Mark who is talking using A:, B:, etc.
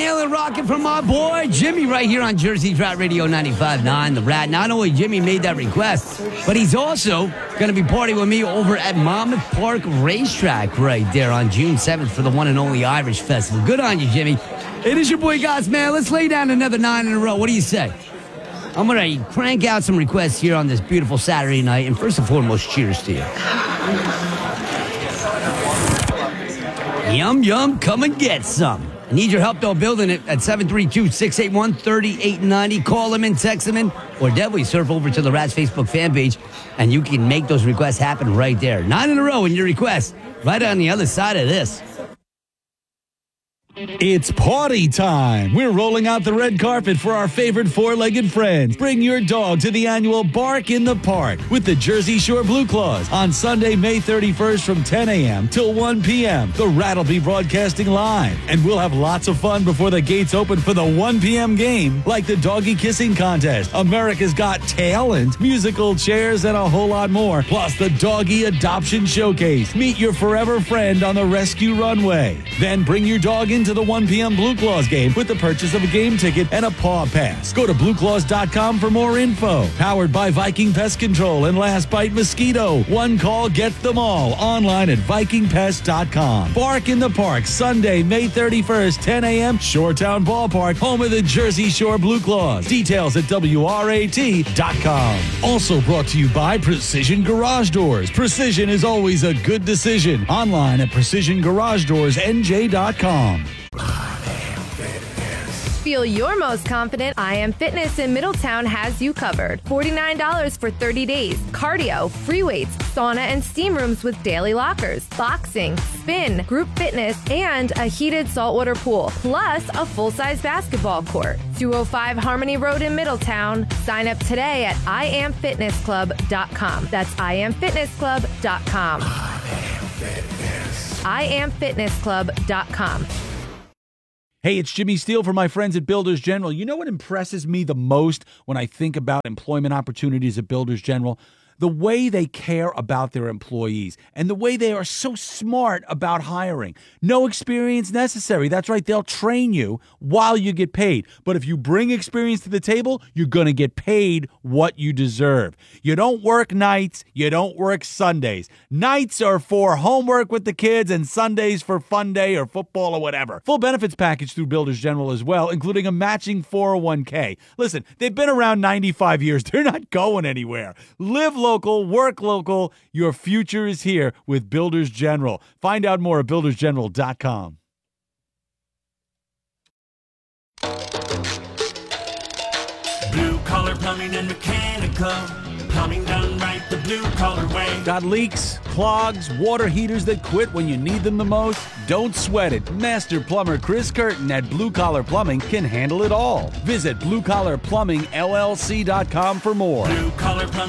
A: and rocking from my boy Jimmy right here on Jersey Drought Radio 95.9 The Rat. Not only Jimmy made that request, but he's also going to be partying with me over at Monmouth Park Racetrack right there on June 7th for the one and only Irish Festival. Good on you, Jimmy. It is your boy Goss, man. Let's lay down another 9 in a row. What do you say? I'm going to crank out some requests here on this beautiful Saturday night. And first and foremost, cheers to you. Yum, yum, come and get some. I need your help, though, building it at 732-681-3890. Call them in, text them in, or definitely surf over to the Rats Facebook fan page, and you can make those requests happen right there. 9 in a row in your request, right on the other side of this.
B: It's party time. We're rolling out the red carpet for our favorite four-legged friends. Bring your dog to the annual Bark in the Park with the Jersey Shore Blue Claws on Sunday, May 31st from 10 a.m. till 1 p.m. The Rat will be broadcasting live, and we'll have lots of fun before the gates open for the 1 p.m. game, like the Doggy Kissing Contest, America's Got Talent, musical chairs, and a whole lot more, plus the Doggy Adoption Showcase. Meet your forever friend on the rescue runway. Then bring your dog into the 1 p.m. Blue Claws game with the purchase of a game ticket and a paw pass. Go to blueclaws.com for more info. Powered by Viking Pest Control and Last Bite Mosquito. One call gets them all. Online at vikingpest.com. Bark in the Park, Sunday, May 31st, 10 a.m. Shoretown Ballpark, home of the Jersey Shore Blue Claws. Details at WRAT.com. Also brought to you by Precision Garage Doors. Precision is always a good decision. Online at PrecisionGarageDoorsNJ.com.
C: Feel your most confident. I Am Fitness in Middletown has you covered. $49 for 30 days. Cardio, free weights, sauna and steam rooms with daily lockers, boxing, spin, group fitness, and a heated saltwater pool, plus a full-size basketball court. 205 Harmony Road in Middletown. Sign up today at IamFitnessClub.com. That's IamFitnessClub.com. IamFitnessClub.com.
B: Hey, it's Jimmy Steele for my friends at Builders General. You know what impresses me the most when I think about employment opportunities at Builders General? The way they care about their employees and the way they are so smart about hiring. No experience necessary. That's right. They'll train you while you get paid. But if you bring experience to the table, you're going to get paid what you deserve. You don't work nights. You don't work Sundays. Nights are for homework with the kids and Sundays for fun day or football or whatever. Full benefits package through Builders General as well, including a matching 401k. Listen, they've been around 95 years. They're not going anywhere. Live local, work local. Your future is here with Builders General. Find out more at buildersgeneral.com.
D: Blue collar plumbing and mechanical. Plumbing done right the blue collar way.
B: Got leaks, clogs, water heaters that quit when you need them the most? Don't sweat it. Master plumber Chris Curtin at Blue Collar Plumbing can handle it all. Visit bluecollarplumbingllc.com for more.
D: Blue collar plumbing.